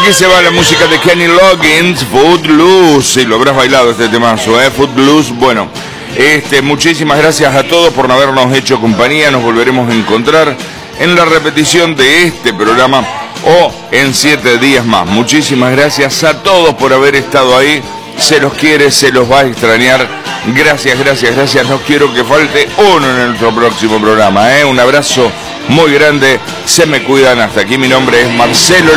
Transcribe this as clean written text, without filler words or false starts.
aquí se va la música de Kenny Loggins, Footloose. Y lo habrás bailado este temazo, Footloose. Bueno, muchísimas gracias a todos por no habernos hecho compañía. Nos volveremos a encontrar en la repetición de este programa o en 7 días más. Muchísimas gracias a todos por haber estado ahí. Se los quiere, se los va a extrañar. Gracias, gracias, gracias. No quiero que falte uno en nuestro próximo programa. Un abrazo muy grande. Se me cuidan. Hasta aquí mi nombre es Marcelo.